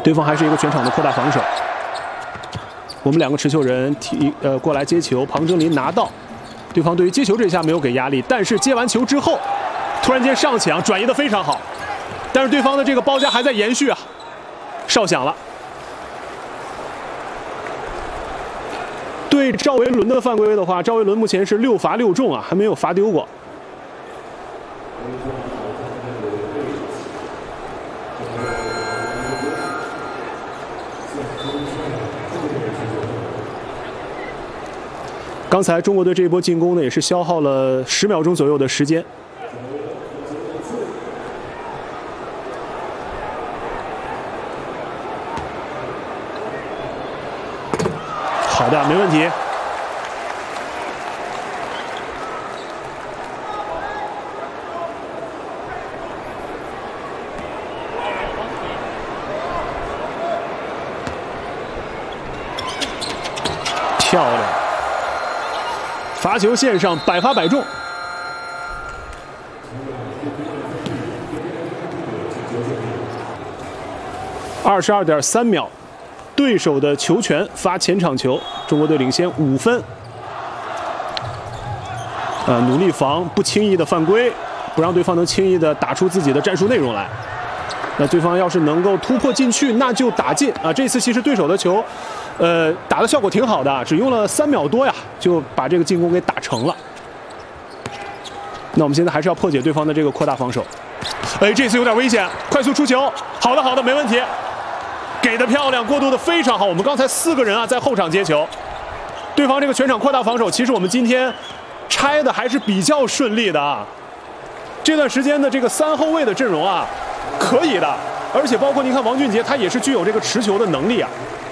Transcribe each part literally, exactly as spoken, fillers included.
对方还是一个全场的扩大防守。我们两个持球人提呃过来接球，庞征林拿到，对方对于接球这一下没有给压力，但是接完球之后，突然间上抢转移的非常好，但是对方的这个包夹还在延续啊，哨响了。对赵维伦的犯规的话，赵维伦目前是六罚六中啊，还没有罚丢过。刚才中国队这一波进攻呢，也是消耗了十秒钟左右的时间。好的，没问题。漂亮。罚球线上百发百中，二十二点三秒，对手的球权发前场球，中国队领先五分。呃，努力防，不轻易的犯规，不让对方能轻易的打出自己的战术内容来。那对方要是能够突破进去，那就打进啊！这次其实对手的球，呃，打的效果挺好的，只用了三秒多呀，就把这个进攻给打成了。那我们现在还是要破解对方的这个扩大防守。哎，这次有点危险，快速出球，好的好的，没问题，给的漂亮，过渡的非常好。我们刚才四个人啊在后场接球，对方这个全场扩大防守，其实我们今天拆的还是比较顺利的啊。这段时间的这个三后卫的阵容啊。可以的，而且包括您看王俊杰，他也是具有这个持球的能力啊。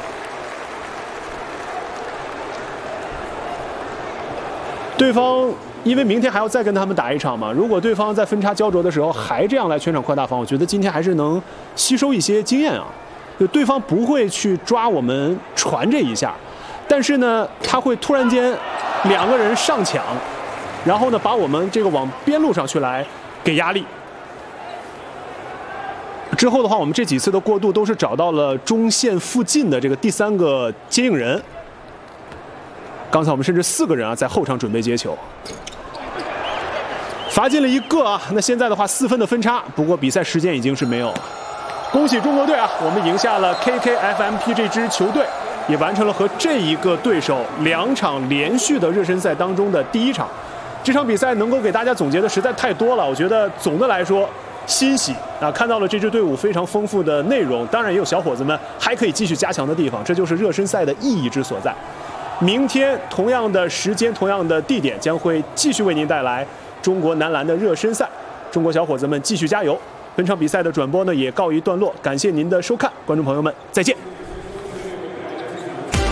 对方因为明天还要再跟他们打一场嘛，如果对方在分差焦灼的时候还这样来全场扩大防，我觉得今天还是能吸收一些经验啊。就对方不会去抓我们传这一下，但是呢，他会突然间两个人上抢，然后呢把我们这个往边路上去来给压力。之后的话，我们这几次的过渡都是找到了中线附近的这个第三个接应人。刚才我们甚至四个人啊在后场准备接球，罚进了一个啊。那现在的话四分的分差，不过比赛时间已经是没有了。恭喜中国队啊，我们赢下了 K K F M P 这支球队，也完成了和这一个对手两场连续的热身赛当中的第一场。这场比赛能够给大家总结的实在太多了，我觉得总的来说。欣喜啊，看到了这支队伍非常丰富的内容，当然也有小伙子们还可以继续加强的地方，这就是热身赛的意义之所在。明天同样的时间、同样的地点，将会继续为您带来中国男篮的热身赛。中国小伙子们继续加油！本场比赛的转播呢也告一段落，感谢您的收看，观众朋友们再见。